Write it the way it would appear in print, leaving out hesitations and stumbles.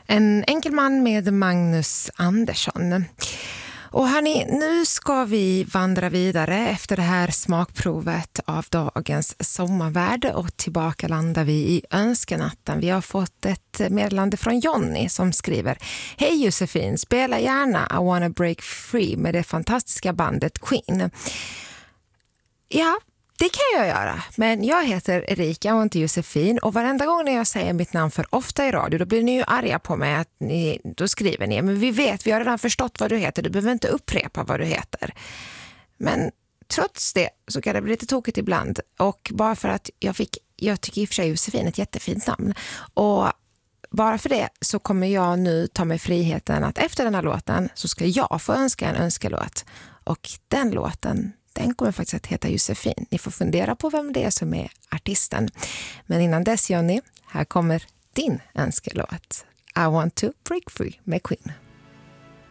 En enkel man med Magnus Andersson. Och hörni, nu ska vi vandra vidare efter det här smakprovet av dagens sommarvärld och tillbaka landar vi i önskenatten. Vi har fått ett meddelande från Jonny som skriver: Hej Josefin, spela gärna I wanna break free med det fantastiska bandet Queen. Ja, det kan jag göra, men jag heter Erika och inte Josefin, och varenda gång när jag säger mitt namn för ofta i radio, då blir ni ju arga på mig, då skriver ni, men vi har redan förstått vad du heter, du behöver inte upprepa vad du heter. Men trots det så kan det bli lite tokigt ibland, och bara för att jag tycker i och för sig Josefin ett jättefint namn, och bara för det så kommer jag nu ta mig friheten att efter den här låten så ska jag få önska en önskelåt, och den låten, den kommer faktiskt att heta Josefin. Ni får fundera på vem det är som är artisten. Men innan dess, Jonny, här kommer din önskelåt. I want to break free med Queen.